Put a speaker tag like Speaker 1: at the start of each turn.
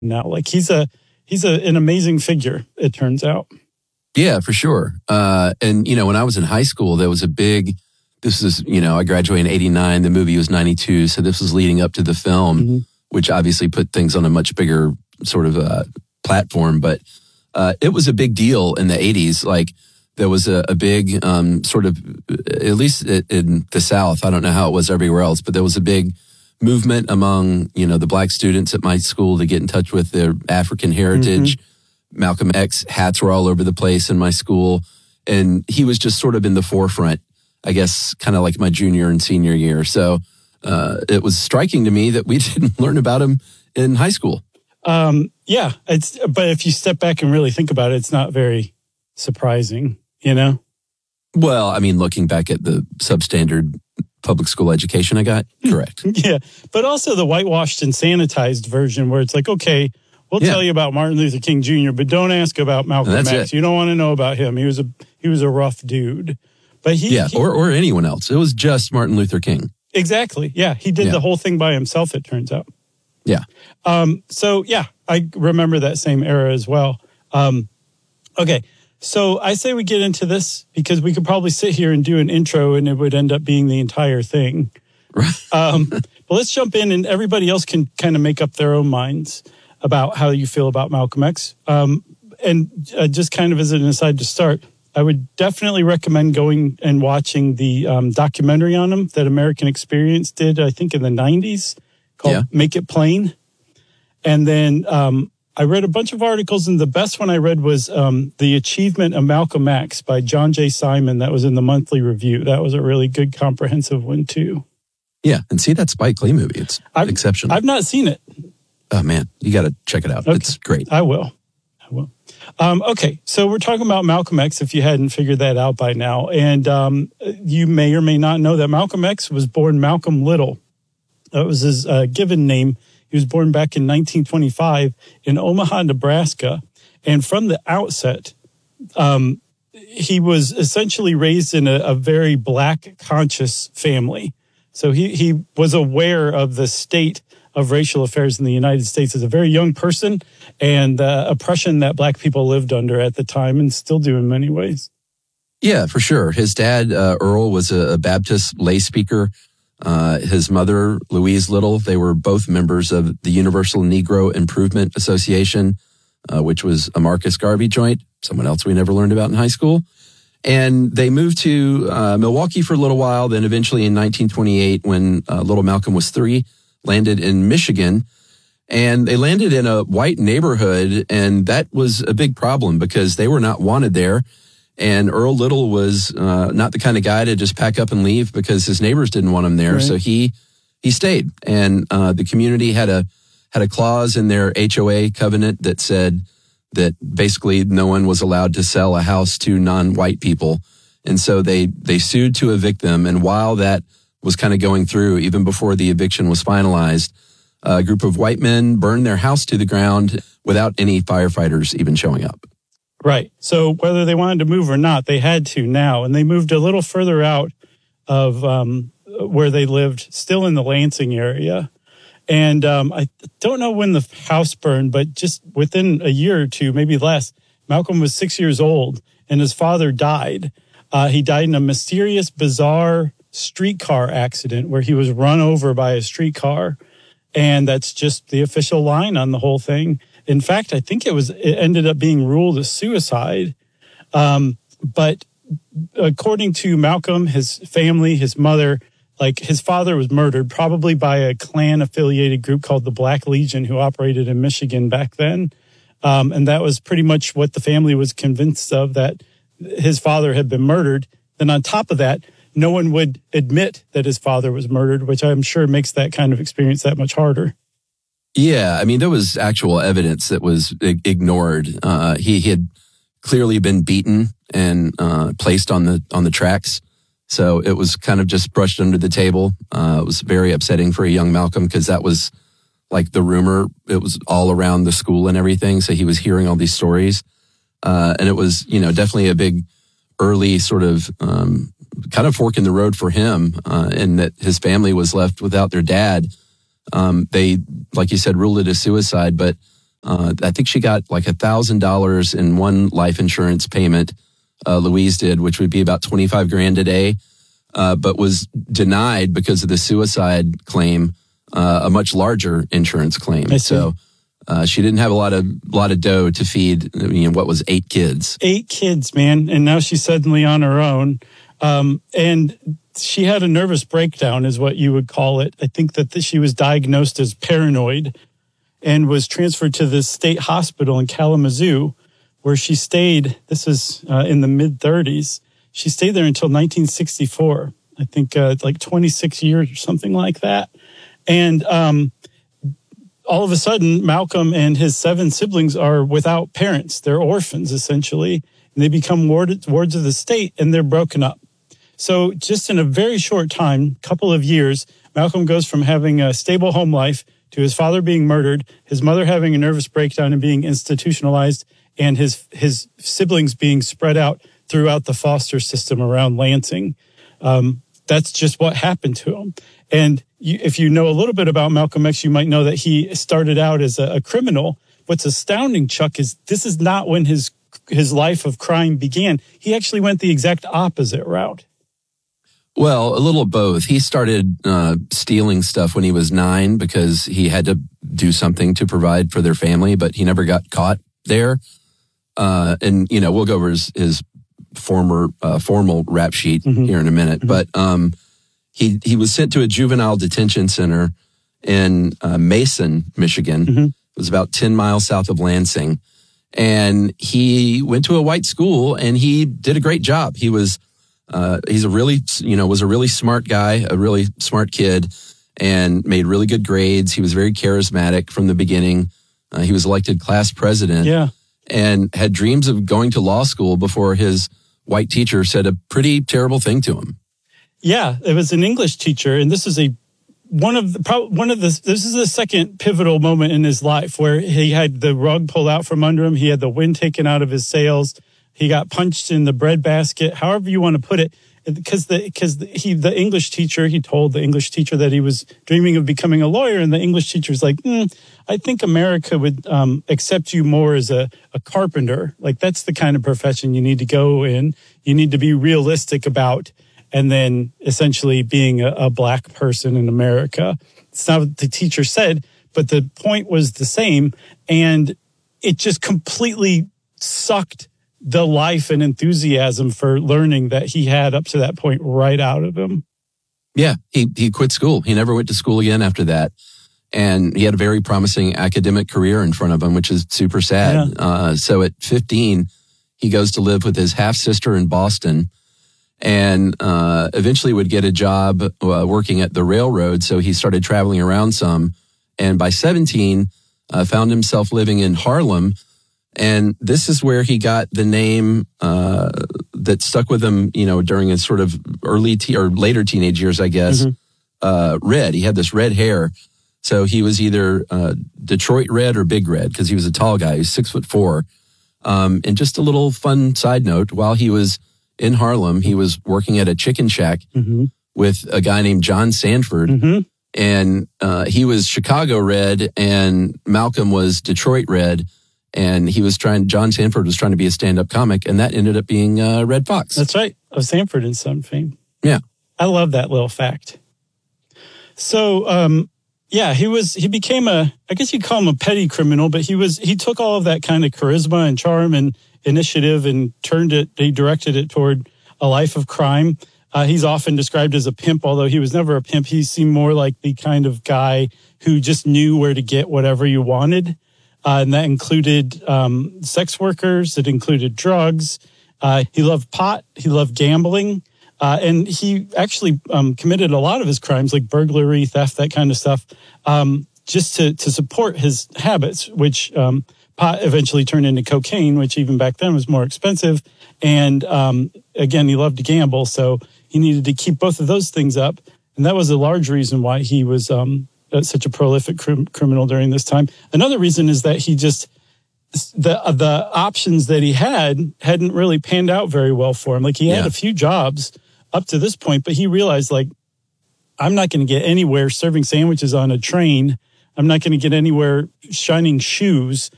Speaker 1: now. Like he's an amazing figure, it turns out.
Speaker 2: Yeah, for sure. And, when I was in high school, there was this is, I graduated in 89, the movie was 92. So this was leading up to the film, which obviously put things on a much bigger sort of platform. But it was a big deal in the 80s. Like there was a big sort of, at least in the South, I don't know how it was everywhere else, but there was a big movement among, the Black students at my school to get in touch with their African heritage. Malcolm X hats were all over the place in my school. And he was just sort of in the forefront, I guess, kind of like my junior and senior year. So it was striking to me that we didn't learn about him in high school.
Speaker 1: Yeah, but if you step back and really think about it, it's not very surprising,
Speaker 2: Well, I mean, looking back at the substandard public school education I got, correct.
Speaker 1: Yeah, but also the whitewashed and sanitized version where it's like, okay, we'll tell you about Martin Luther King Jr., but don't ask about Malcolm X. You don't want to know about him. He was a rough dude. But
Speaker 2: or anyone else. It was just Martin Luther King.
Speaker 1: Exactly. Yeah, he did the whole thing by himself, it turns out.
Speaker 2: Yeah.
Speaker 1: So, yeah, I remember that same era as well. Okay, so I say we get into this because we could probably sit here and do an intro and it would end up being the entire thing. But let's jump in and everybody else can kind of make up their own minds about how you feel about Malcolm X. And just kind of as an aside to start, I would definitely recommend going and watching the documentary on him that American Experience did, I think, in the 90s called Make It Plain. And then I read a bunch of articles, and the best one I read was The Achievement of Malcolm X by John J. Simon. That was in the Monthly Review. That was a really good, comprehensive one, too.
Speaker 2: Yeah, and see that Spike Lee movie. It's exceptional.
Speaker 1: I've not seen it.
Speaker 2: Oh, man, you got to check it out. Okay. It's great.
Speaker 1: I will. Okay, so we're talking about Malcolm X, if you hadn't figured that out by now. And you may or may not know that Malcolm X was born Malcolm Little. That was his given name. He was born back in 1925 in Omaha, Nebraska. And from the outset, he was essentially raised in a very Black conscious family. So he was aware of the state of racial affairs in the United States as a very young person and the oppression that Black people lived under at the time and still do in many ways.
Speaker 2: Yeah, for sure. His dad, Earl, was a Baptist lay speaker. His mother, Louise Little, they were both members of the Universal Negro Improvement Association, which was a Marcus Garvey joint, someone else we never learned about in high school. And they moved to Milwaukee for a little while. Then eventually in 1928, when little Malcolm was 3, landed in Michigan. And they landed in a white neighborhood, and that was a big problem because they were not wanted there. And Earl Little was not the kind of guy to just pack up and leave because his neighbors didn't want him there. Right. So he stayed. And the community had a clause in their HOA covenant that said that basically no one was allowed to sell a house to non-white people. And so they sued to evict them. And while that was kind of going through, even before the eviction was finalized, a group of white men burned their house to the ground without any firefighters even showing up.
Speaker 1: Right. So whether they wanted to move or not, they had to now. And they moved a little further out of where they lived, still in the Lansing area. And I don't know when the house burned, but just within a year or two, maybe less, Malcolm was 6 years old and his father died. He died in a mysterious, bizarre streetcar accident where he was run over by a streetcar. And that's just the official line on the whole thing. In fact, I think it ended up being ruled a suicide. But according to Malcolm, his family, his mother, like his father was murdered probably by a Klan affiliated group called the Black Legion who operated in Michigan back then. And that was pretty much what the family was convinced of, that his father had been murdered. Then on top of that, no one would admit that his father was murdered, which I'm sure makes that kind of experience that much harder.
Speaker 2: Yeah, I mean, there was actual evidence that was ignored. He had clearly been beaten and placed on the tracks. So it was kind of just brushed under the table. It was very upsetting for a young Malcolm because that was like the rumor. It was all around the school and everything. So he was hearing all these stories. And it was, definitely a big early sort of kind of fork in the road for him, and that his family was left without their dad. They, like you said, ruled it a suicide, but I think she got like $1,000 in one life insurance payment. Louise did, which would be about $25,000 a day, but was denied because of the suicide claim, a much larger insurance claim. So she didn't have a lot of dough to feed. What was 8 kids?
Speaker 1: 8 kids, man, and now she's suddenly on her own. And she had a nervous breakdown, is what you would call it. I think that she was diagnosed as paranoid and was transferred to the state hospital in Kalamazoo, where she stayed. This is in the mid-30s. She stayed there until 1964. I think like 26 years or something like that. And all of a sudden, Malcolm and his 7 siblings are without parents. They're orphans, essentially. And they become wards of the state, and they're broken up. So just in a very short time, couple of years, Malcolm goes from having a stable home life to his father being murdered, his mother having a nervous breakdown and being institutionalized, and his siblings being spread out throughout the foster system around Lansing. That's just what happened to him. And if you know a little bit about Malcolm X, you might know that he started out as a criminal. What's astounding, Chuck, is this is not when his life of crime began. He actually went the exact opposite route.
Speaker 2: Well, a little of both. He started stealing stuff when he was 9 because he had to do something to provide for their family, but he never got caught there. And we'll go over his formal rap sheet here in a minute. But he was sent to a juvenile detention center in Mason, Michigan. It was about 10 miles south of Lansing. And he went to a white school, and he did a great job. He was was a really smart guy, a really smart kid, and made really good grades. He was very charismatic from the beginning. He was elected class president. Yeah. And had dreams of going to law school before his white teacher said a pretty terrible thing to him. Yeah, it was an English teacher, and this is this is the second pivotal moment in his life where he had the rug pulled out from under him. He had the wind taken out of his sails. He got punched in the breadbasket, however you want to put it, because the English teacher, he told the English teacher that he was dreaming of becoming a lawyer, and the English teacher's like, I think America would accept you more as a carpenter. Like, that's the kind of profession you need to go in. You need to be realistic about, and then essentially being a black person in America. It's not what the teacher said, but the point was the same, and it just completely sucked the life and enthusiasm for learning that he had up to that point right out of him. Yeah, he quit school. He never went to school again after that. And he had a very promising academic career in front of him, which is super sad. Yeah. So at 15, he goes to live with his half-sister in Boston, and eventually would get a job working at the railroad. So he started traveling around some. And by 17, found himself living in Harlem. And this is where he got the name that stuck with him, during his sort of early or later teenage years, I guess. Red. He had this red hair. So he was either Detroit Red or Big Red, because he was a tall guy. He was 6'4". And just a little fun side note, while he was in Harlem, he was working at a chicken shack with a guy named John Sanford. And he was Chicago Red, and Malcolm was Detroit Red. And John Sanford was trying to be a stand-up comic, and that ended up being Red Fox. That's right, of Sanford and Son fame. Yeah. I love that little fact. So, he became I guess you'd call him a petty criminal, but he took all of that kind of charisma and charm and initiative and he directed it toward a life of crime. He's often described as a pimp, although he was never a pimp. He seemed more like the kind of guy who just knew where to get whatever you wanted. And that included sex workers. It included drugs. He loved pot. He loved gambling. And he actually committed a lot of his crimes, like burglary, theft, that kind of stuff, just to support his habits, which pot eventually turned into cocaine, which even back then was more expensive. And again, he loved to gamble, so he needed to keep both of those things up. And that was a large reason why he was such a prolific criminal during this time. Another reason is that he just, the options that he hadn't really panned out very well for him. Like, he had a few jobs up to this point, but he realized, like, I'm not going to get anywhere serving sandwiches on a train. I'm not going to get anywhere shining shoes.